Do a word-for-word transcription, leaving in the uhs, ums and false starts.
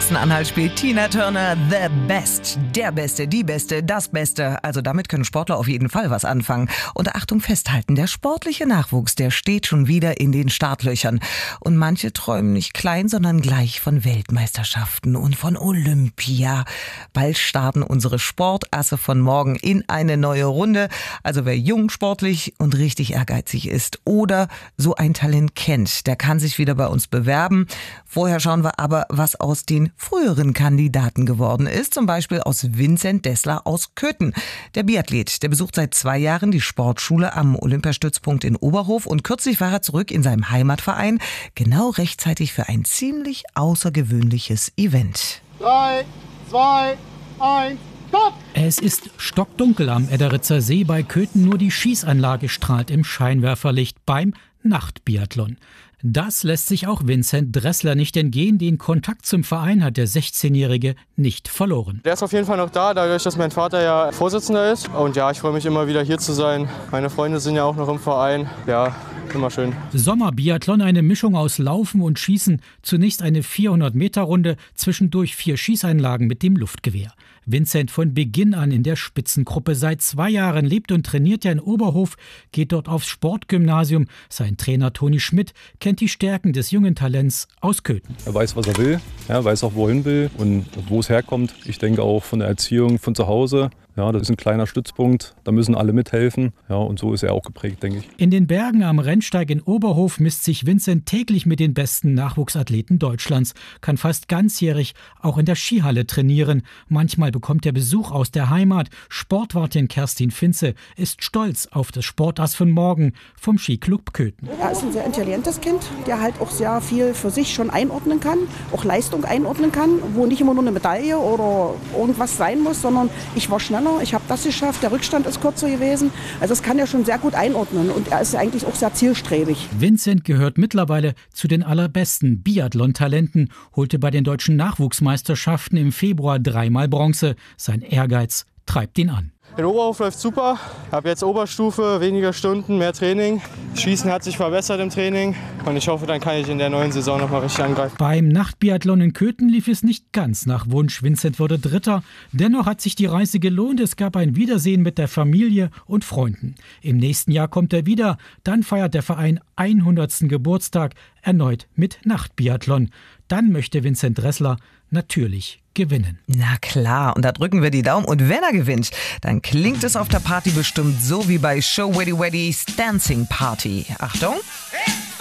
Sachsen-Anhalt spielt Tina Turner The Best. Der Beste, die Beste, das Beste. Also damit können Sportler auf jeden Fall was anfangen. Und Achtung, festhalten, der sportliche Nachwuchs, der steht schon wieder in den Startlöchern. Und manche träumen nicht klein, sondern gleich von Weltmeisterschaften und von Olympia. Bald starten unsere Sportasse von morgen in eine neue Runde. Also wer jung, sportlich und richtig ehrgeizig ist oder so ein Talent kennt, der kann sich wieder bei uns bewerben. Vorher schauen wir aber, was aus den früheren Kandidaten geworden ist. Zum Beispiel aus Vincent Dessler aus Köthen. Der Biathlet, der besucht seit zwei Jahren die Sportschule am Olympiastützpunkt in Oberhof und kürzlich war er zurück in seinem Heimatverein, genau rechtzeitig für ein ziemlich außergewöhnliches Event. Drei, zwei, eins, stopp! Es ist stockdunkel am Ederitzer See bei Köthen, nur die Schießanlage strahlt im Scheinwerferlicht beim Nachtbiathlon. Das lässt sich auch Vincent Dessler nicht entgehen. Den Kontakt zum Verein hat der sechzehnjährige nicht verloren. Der ist auf jeden Fall noch da, dadurch, dass mein Vater ja Vorsitzender ist. Und ja, ich freue mich immer wieder hier zu sein. Meine Freunde sind ja auch noch im Verein. Ja, immer schön. Sommerbiathlon, eine Mischung aus Laufen und Schießen. Zunächst eine vierhundert-Meter-Runde, zwischendurch vier Schießeinlagen mit dem Luftgewehr. Vincent von Beginn an in der Spitzengruppe. Seit zwei Jahren lebt und trainiert er in Oberhof, geht dort aufs Sportgymnasium. Sein Trainer Toni Schmidt kennt die Stärken des jungen Talents aus Köthen. Er weiß, was er will, er weiß auch, wohin will und wo es herkommt. Ich denke auch von der Erziehung von zu Hause. Ja, das ist ein kleiner Stützpunkt, da müssen alle mithelfen. Ja, und so ist er auch geprägt, denke ich. In den Bergen am Rennsteig in Oberhof misst sich Vincent täglich mit den besten Nachwuchsathleten Deutschlands, kann fast ganzjährig auch in der Skihalle trainieren. Manchmal bekommt er Besuch aus der Heimat. Sportwartin Kerstin Finze ist stolz auf das Sportass von morgen vom Skiclub Köthen. Er ist ein sehr intelligentes Kind, der halt auch sehr viel für sich schon einordnen kann, auch Leistung einordnen kann, wo nicht immer nur eine Medaille oder irgendwas sein muss, sondern ich war schneller. Ich habe das geschafft, der Rückstand ist kürzer gewesen. Also das kann er schon sehr gut einordnen und er ist eigentlich auch sehr zielstrebig. Vincent gehört mittlerweile zu den allerbesten Biathlon-Talenten, holte bei den deutschen Nachwuchsmeisterschaften im Februar dreimal Bronze. Sein Ehrgeiz treibt ihn an. In Oberhof läuft super. Ich habe jetzt Oberstufe, weniger Stunden, mehr Training. Schießen hat sich verbessert im Training und ich hoffe, dann kann ich in der neuen Saison noch mal richtig angreifen. Beim Nachtbiathlon in Köthen lief es nicht ganz nach Wunsch. Vincent wurde Dritter. Dennoch hat sich die Reise gelohnt. Es gab ein Wiedersehen mit der Familie und Freunden. Im nächsten Jahr kommt er wieder. Dann feiert der Verein hundertsten Geburtstag erneut mit Nachtbiathlon. Dann möchte Vincent Dessler natürlich gewinnen. Na klar, und da drücken wir die Daumen. Und wenn er gewinnt, dann klingt es auf der Party bestimmt so wie bei Show Weddy Weddy's Dancing Party. Achtung!